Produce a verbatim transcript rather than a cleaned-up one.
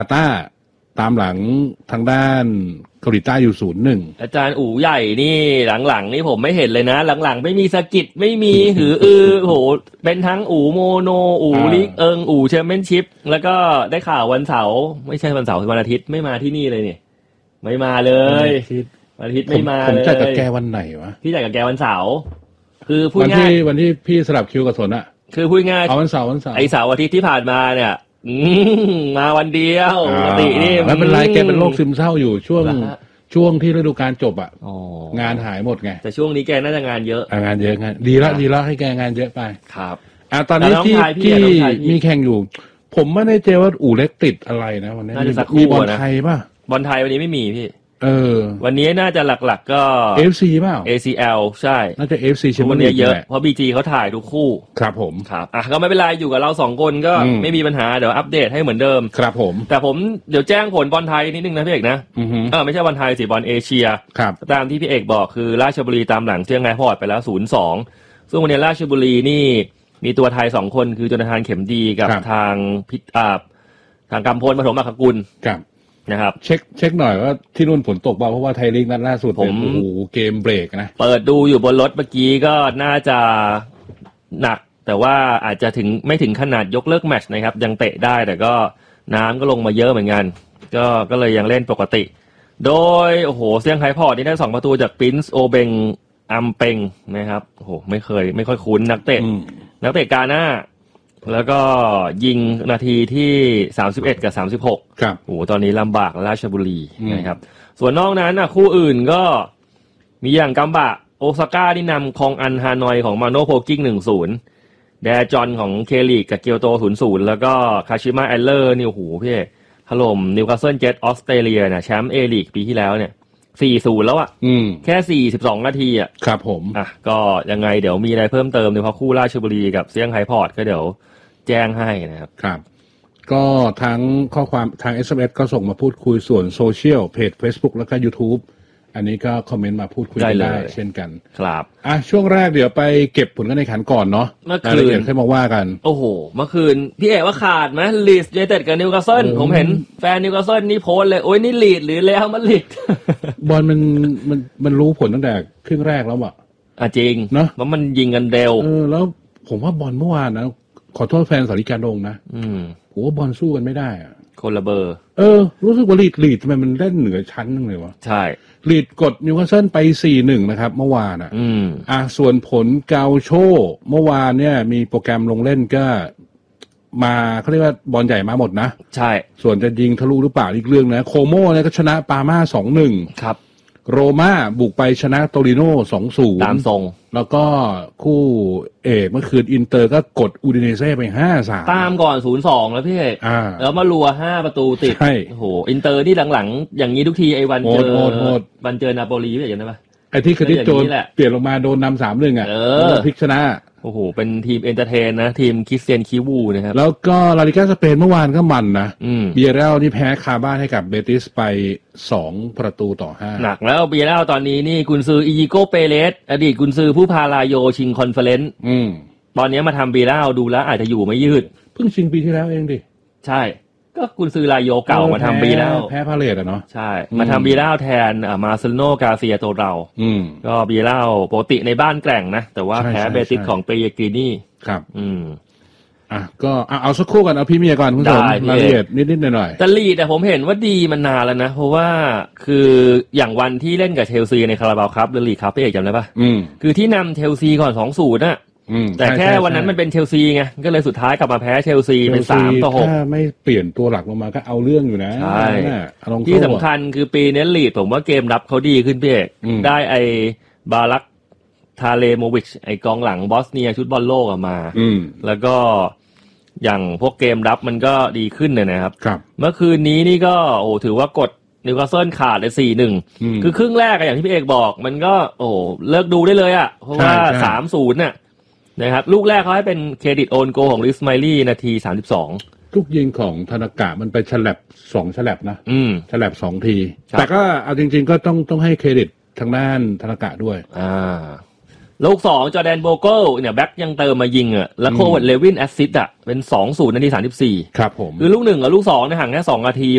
ต้าตามหลังทางด้านเกาหลีใต้อยู่ ศูนย์หนึ่งอาจารย์อู๋ใหญ่นี่หลังๆนี่ผมไม่เห็นเลยนะหลังๆไม่มีสกิดไม่มีหืออือโหเป็นทั้งอู๋โมโนอู๋ลีกเอิงอู๋แชมเปี้ยนชิพแล้วก็ได้ข่าววันเสาร์ไม่ใช่วันเสาร์วันอาทิตย์ไม่มาที่นี่เลยนี่ไม่มาเลยวันอาทิตย์ไม่มาเลยผมจัดกับแกวันไหนวะพี่จัดกับแกวันเสาร์คือพูดง่ายวันที่วันที่พี่สลับคิวกับสนอะคือพูดง่ายเอาวันเสาร์วันเสาร์ไอเสาร์อาทิตย์ที่ผ่านมาเนี่ยมาวันเดียวปกตินี่ไม่เป็นไรแกเป็นโรคซึมเศร้าอยู่ช่วงช่วงที่ฤดูกาลจบอ่ะงานหายหมดไงแต่ช่วงนี้แกน่าจะงานเยอะงานเยอะงานดีแล้วดีแล้วให้แกงานเยอะไปครับอ่ะตอนนี้ที่ที่มีแข่งอยู่ผมไม่ได้เจอว่าอู่เล็กติดอะไรนะวันนี้มีบอลไทยป่ะบอลไทยวันนี้ไม่มีพี่เออวันนี้น่าจะหลักๆก็เอฟ ซี เปล่าเอ ซี แอล ใช่น่าจะ เอฟ ซีชั่วโมงนี้เยอะเพราะ บี จี เขาถ่ายทุกคู่ครับผมครับอ่ะก็ไม่เป็นไรอยู่กับเราสองคนก็ไม่มีปัญหาเดี๋ยวอัปเดตให้เหมือนเดิมครับผมแต่ผมเดี๋ยวแจ้งผลบอลไทยนิดนึงนะพี่เอกนะเออไม่ใช่บอลไทยสิบอลเอเชียครับตามที่พี่เอกบอกคือราชบุรีตามหลังเชียงรายพอร์ตไปแล้ว ศูนย์สอง ซึ่งวันนี้ราชบุรีนี่มีตัวไทยสองคนคือโจนาธานเข็มดีกับทางพิอ่าทางกำพลปฐมอัครกุลครับนะครับเช็คเช็คหน่อยว่าที่นู่นฝนตกเปล่าเพราะว่าไทยลีกนัดล่าสุดผมโอ้โหเกมเบรกนะเปิดดูอยู่บนรถเมื่อกี้ก็น่าจะหนักแต่ว่าอาจจะถึงไม่ถึงขนาดยกเลิกแมตช์นะครับยังเตะได้แต่ก็น้ำก็ลงมาเยอะเหมือนกันก็ก็เลยยังเล่นปกติโดยโอ้โหเซี่ยงไฮ้พอร์ตนี่ได้สองประตูจากปรินซ์โอเบงอัมเปงนะครับโอ้โหไม่เคยไม่ค่อยคุ้นนักเตะนักเตะกาหน้าแล้วก็ยิงนาทีที่สามสิบเอ็ดกับสามสิบหกครับโอ้โหตอนนี้ลำบากราชบุรีนะครับส่วนนอกนั้นน่ะคู่อื่นก็มีอย่างกัมบะโอซาก้าที่นำคองอันฮานอยของมาโนโพกิ้ง หนึ่งศูนย์ แดจอนของเคลีกกับเกียวโต ศูนย์ศูนย์ แล้วก็คาชิมะแอลเลอร์นี่โอ้โหพี่ถล่มนิวคาสเซิลเจ็ตออสเตรเลียน่ะแชมป์เอลีกปีที่แล้วเนี่ยสี่ศูนย์แล้วอ่ะแค่สี่สิบสองนาทีอ่ะครับผมอ่ะก็ยังไงเดี๋ยวมีอะไรเพิ่มเติมในเพราะคู่ราชบุรีกับเซี่ยงไฮ้พอร์ตก็เดี๋ยวแจ้งให้นะครับครับก็ทั้งข้อความทาง เอส เอ็ม เอส ก็ส่งมาพูดคุยส่วนโซเชียลเพจ Facebook แล้วก็ YouTube อันนี้ก็คอมเมนต์มาพูดคุยได้ได้เช่นกันครับอ่ะช่วงแรกเดี๋ยวไปเก็บผลการแข่งขันก่อนเนาะเมื่อคืนค่อยมาว่ากันโอ้โหเมื่อคืนพี่เอกว่าขาดไหมลีดส์ยูไนเต็ดกับนิวคาสเซิลผมเห็นแฟนนิวคาสเซิลนี่โพสเลยโอ้ยนี่ลีดหรือแล้วมันลีดบอลมันมันมันรู้ผลตั้งแต่ครึ่งแรกแล้วอ่ะอ่ะจริงเนาะว่ามันยิงกันเร็วเออแล้วผมว่าบอลเมื่อวานนะขอโทษแฟนสาริกาดงนะอืมผมว่าบอลสู้กันไม่ได้อ่ะคนละเบอร์เออรู้สึกว่าลีดลีดทำไมมันเล่นเหนือชั้นนึงเลยวะใช่ลีดกดนิวคาสเซิลไป สี่หนึ่ง นะครับเมื่อวานอ่ะอืมอ่ะส่วนผลเกาโชเมื่อวานเนี่ยมีโปรแกรมลงเล่นก็มาเขาเรียกว่าบอลใหญ่มาหมดนะใช่ส่วนจะยิงทะลุหรือเปล่าอีกเรื่องนะโคโม่เนี่ยก็ชนะปาม่า สองหนึ่งครับโรม่าบุกไปชนะโตริโน่ สองศูนย์ตามทรงแล้วก็คู่เอกเมื่อคืนอินเตอร์ก็กดอูดิเนเซ่ไป ห้าสามตามก่อน ศูนย์สอง แล้วพี่เอกแล้วมารัวห้าประตูติดโอ้โหอินเตอร์ที่หลังๆอย่างนี้ทุกทีไอ้วันเจอวันเจอนาโปลีพี่เอกนะป่ะไอ้ที่คดิโจนเปลี่ยนลงมาโดนนำ สามหนึ่ง อ่ะพลิกชนะโอ้โหเป็นทีมเอนเตอร์เทนนะทีมคริสเตียนคิวูนะครับแล้วก็ลาลิก้าสเปนเมื่อวานก็มันนะเบียร์เรลนี่แพ้คาบ้านให้กับเบติสไปสองประตูต่อห้าหนักแล้วเบียร์เรลตอนนี้นี่กุนซืออิจิโกเปเรสอดีตกุนซือผู้พาลาโยชิงคอนเฟอเรนซ์ตอนนี้มาทำเบียร์เรลดูแล้วอาจจะอยู่ไม่ยืดเพิ่งชิงปีที่แล้วเองดิใช่ก็กุนซือลาโยเก่ามาทำบีแล้วแพ้พาเลตอ่ะเนาะใช่มาทำบีแล้วแทนมาเซโนกาเซียโตเราก็บีแล้วปกติในบ้านแกร่งนะแต่ว่าแพ้เบติสของเปเยกรีนี่ครับอืมอ่ะก็เอาสักครู่กันเอาพี่เมียก่อนคุณผู้ชมรายละเอียดนิดๆหน่อยๆแต่ลีดแต่ผมเห็นว่าดีมันนานแล้วนะเพราะว่าคืออย่างวันที่เล่นกับเชลซีในคาราบาวคัพหรือลีกคัพพี่เอกจำได้ป่ะคือที่นำเชลซีก่อน สองศูนย์ น่ะแต่แค่วันนั้นมันเป็นเชลซีไงก็เลยสุดท้ายกลับมาแพ้เชลซีเป็นสามต่อหกถ้าไม่เปลี่ยนตัวหลักลงมาก็เอาเรื่องอยู่นะใช่ที่สำคัญคือปีนี้ลีดผมว่าเกมรับเขาดีขึ้นพี่เอกได้ไอบาลักทาเลโมวิชไอกองหลังบอสเนียชุดบอลโลกออกมาแล้วก็อย่างพวกเกมรับมันก็ดีขึ้นเนี่ยนะครับเมื่อคืนนี้นี่ก็โอ้ถือว่ากดนิวคาสเซิลขาดเลย สี่หนึ่ง คือครึ่งแรกอย่างที่พี่เอกบอกมันก็โอ้เลิกดูได้เลยอ่ะเพราะว่า สามศูนย์ น่ะนะครับลูกแรกเขาให้เป็นเครดิตโอนโกของลิสไมลี่นาทีสามสิบสองลูกยิงของธนากะมันไปฉลับสองฉลับนะฉลับสองทีแต่ก็เอาจริงๆก็ต้องต้องให้เครดิตทางด้านธนากะด้วยอ่าลูกสองจอร์แดนโบเกิลเนี่ยแบ็คยังเติมมายิงอ่ะแล้วโคเวิร์ดเลวินแอสซิสต์อ่ะเป็น สองศูนย์ นาทีสามสิบสี่ครับผมคือลูกหนึ่งกับลูกสองเนี่ยห่างแค่สองนาที